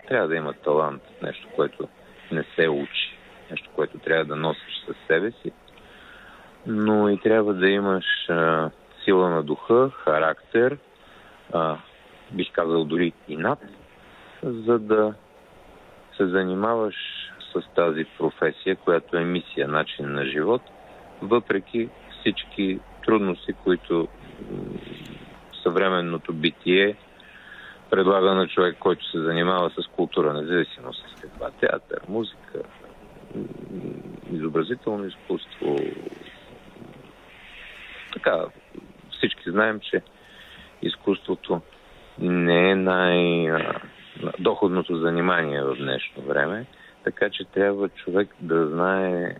Трябва да има талант, нещо, което не се учи, нещо, което трябва да носиш със себе си, но и трябва да имаш сила на духа, характер, бих казал дори инат, за да се занимаваш с тази професия, която е мисия, начин на живот, въпреки всички трудности, които съвременното битие предлага на човек, който се занимава с култура, независимо с каква театър, музика, изобразително изкуство. Така, всички знаем, че изкуството не е най-доходното занимание в днешно време, така че трябва човек да знае,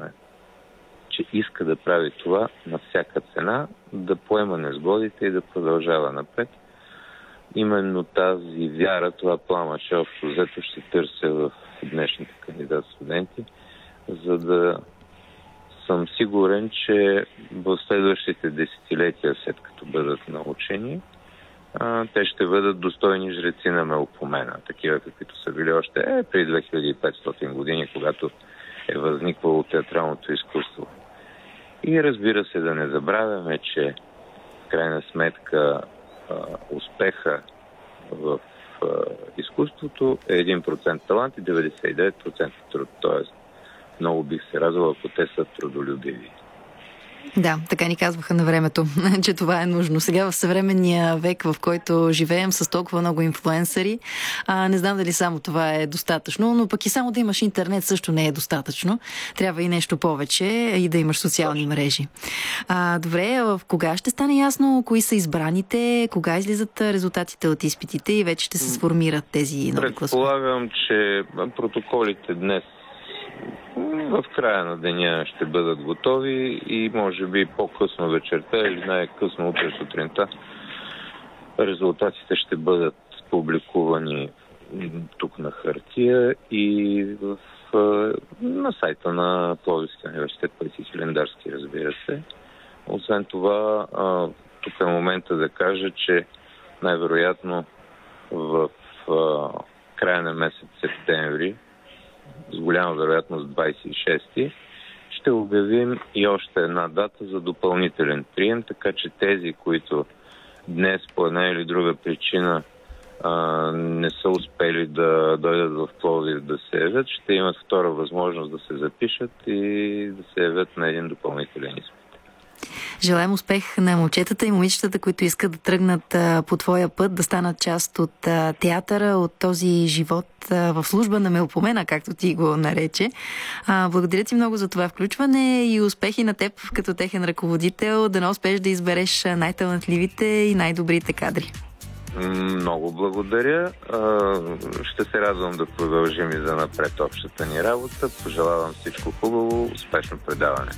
че иска да прави това на всяка цена, да поема незгодите и да продължава напред. Именно тази вяра, това пламъче, общо взето ще търся в днешните кандидат-студенти, за да съм сигурен, че в следващите десетилетия, след като бъдат научени, те ще бъдат достойни жреци на Мелпомена, такива каквито са били още преди 2500 години, когато е възниквало театралното изкуство. И разбира се, да не забравяме, че в крайна сметка успеха в изкуството е 1% талант и 99% труд. Тоест, много бих се радвал, ако те са трудолюбиви. Да, така ни казваха на времето, че това е нужно. Сега в съвременния век, в който живеем с толкова много инфлуенсъри, не знам дали само това е достатъчно, но пък и само да имаш интернет също не е достатъчно. Трябва и нещо повече и да имаш социални мрежи. Добре, кога ще стане ясно кои са избраните, кога излизат резултатите от изпитите и вече ще се сформират тези нови класове? Предполагам, че протоколите днес в края на деня ще бъдат готови и може би по-късно вечерта или най-късно утре сутринта резултатите ще бъдат публикувани тук на хартия и на сайта на Пловдивския университет, Паисий Хилендарски, разбира се. Освен това, тук е момента да кажа, че най-вероятно в края на месец септември, с голяма вероятност 26-ти, ще обявим и още една дата за допълнителен прием, така че тези, които днес по една или друга причина не са успели да дойдат в Пловдив да се явят, ще имат втора възможност да се запишат и да се явят на един допълнителен изпит. Желаем успех на момчетата и момичетата, които искат да тръгнат по твоя път, да станат част от театъра, от този живот в служба на Мелпомена, както ти го нарече. Благодаря ти много за това включване и успехи на теб като техен ръководител, да не успееш да избереш най-талантливите и най-добрите кадри. Много благодаря. Ще се радвам да продължим и за напред общата ни работа. Пожелавам всичко хубаво, успешно предаване.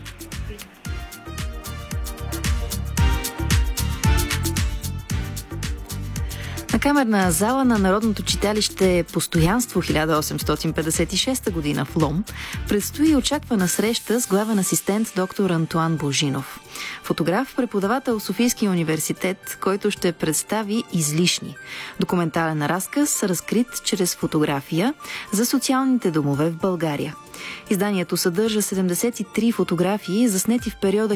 На камерна зала на Народното читалище Постоянство 1856 година в Лом предстои очаквана среща с главен асистент доктор Антоан Божинов. Фотограф, преподавател в Софийския университет, който ще представи Излишни. Документален разказ, разкрит чрез фотография за социалните домове в България. Изданието съдържа 73 фотографии, заснети в периода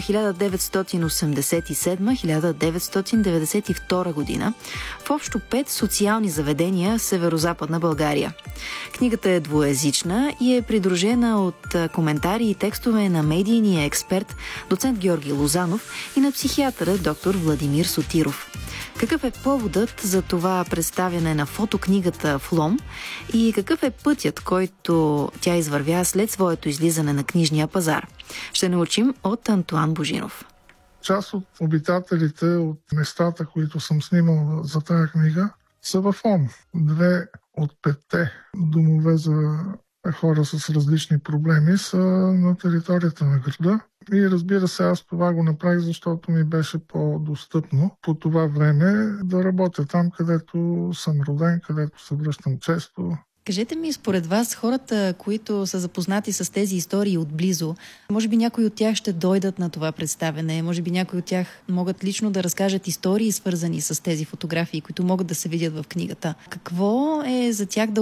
1987-1992 година в общо 5 социални заведения в северо-западна България. Книгата е двуезична и е придружена от коментари и текстове на медийния експерт доцент Георги Лозанов и на психиатъра доктор Владимир Сотиров. Какъв е поводът за това представяне на фотокнигата в Лом и какъв е пътят, който тя извървя след своето излизане на книжния пазар? Ще научим от Антоан Божинов. Част от обитателите от местата, които съм снимал за тази книга, са в Лом. 2 от 5 домове за хора с различни проблеми са на територията на града. И разбира се, аз това го направих, защото ми беше по-достъпно по това време да работя там, където съм роден, където се връщам често. Кажете ми, според вас, хората, които са запознати с тези истории отблизо, може би някои от тях ще дойдат на това представяне, може би някои от тях могат лично да разкажат истории, свързани с тези фотографии, които могат да се видят в книгата. Какво е за тях да